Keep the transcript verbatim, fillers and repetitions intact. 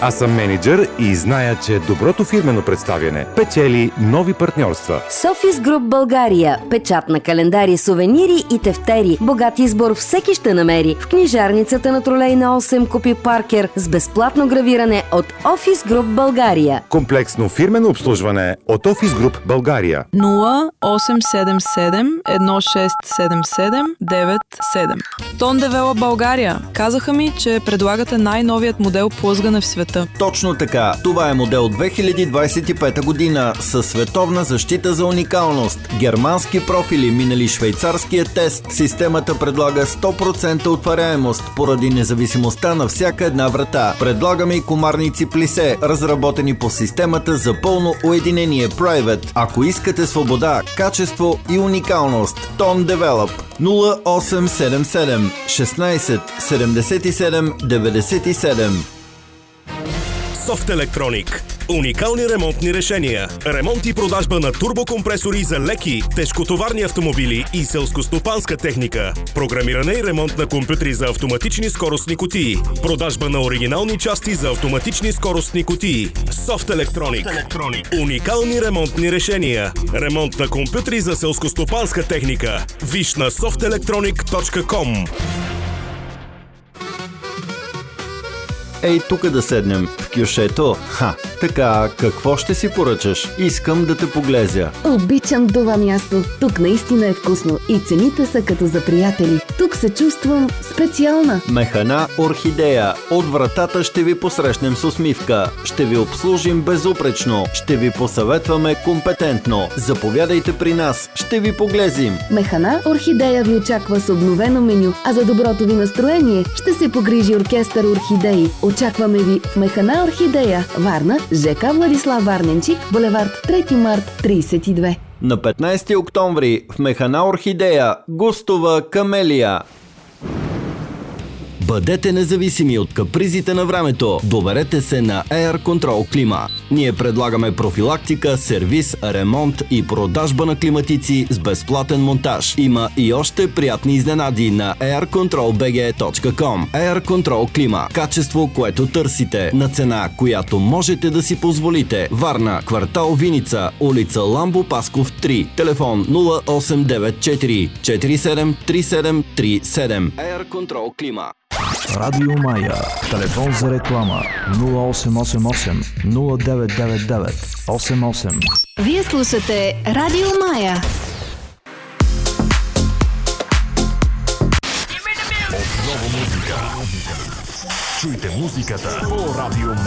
Аз съм мениджър и зная, че доброто фирмено представяне печели нови партньорства. Софис Груп България. Печат на календари, сувенири и тефтери. Богат избор всеки ще намери. В книжарницата на Тролейна осем купи Паркер с безплатно гравиране от Офис Груп България. Комплексно фирмено обслужване от Офис Груп България. нула осем седем седем едно шест седем седем девет седем. Тон Девела България. Казаха ми, че предлагате най-новият модел плъзгане в света. Точно така. Това е модел две хиляди двадесет и пета година със световна защита за уникалност. Германски профили, минали швейцарския тест. Системата предлага сто процента отваряемост поради независимостта на всяка една врата. Предлагаме и комарници плисе, разработени по системата за пълно уединение Private. Ако искате свобода, качество и уникалност, Tone Develop. нула осем седем седем шестнадесет седемдесет и седем деветдесет и седем. Софт Електроник. Уникални ремонтни решения. Ремонт и продажба на турбокомпресори за леки, тежкотоварни автомобили и селскостопанска техника. Програмиране и ремонт на компютри за автоматични скоростни кутии. Продажба на оригинални части за автоматични скоростни кутии. Софт Електроник. Уникални ремонтни решения. Ремонт на компютри за селскостопанска техника. Виж на софт електроник точка ком. Ей, тук да седнем, в кюшето. Ха, така, какво ще си поръчаш? Искам да те поглезя. Обичам това място. Тук наистина е вкусно и цените са като за приятели. Тук се чувствам специална. Механа Орхидея. От вратата ще ви посрещнем с усмивка. Ще ви обслужим безупречно. Ще ви посъветваме компетентно. Заповядайте при нас. Ще ви поглезим. Механа Орхидея ви очаква с обновено меню, а за доброто ви настроение ще се погрижи оркестър Орхидеи. Очакваме ви в Механа Орхидея, Варна, ЖК Владислав Варненчик, булевард трети март тридесет и две. На петнадесети октомври в Механа Орхидея гостува Камелия. Бъдете независими от капризите на времето. Доверете се на Air Control Клима. Ние предлагаме профилактика, сервис, ремонт и продажба на климатици с безплатен монтаж. Има и още приятни изненади на air control b g точка com. Air Control Клима. Качество, което търсите, на цена, която можете да си позволите. Варна, квартал Виница, улица Ламбо Пасков три. Телефон нула осем девет четири четири седем три седем три седем. Air Control Клима. Радио Мая. Телефон за реклама нула осем осем осем нула девет девет девет осем осем. Вие слушате Радио Мая. Отново музика. Чуйте музиката по Радио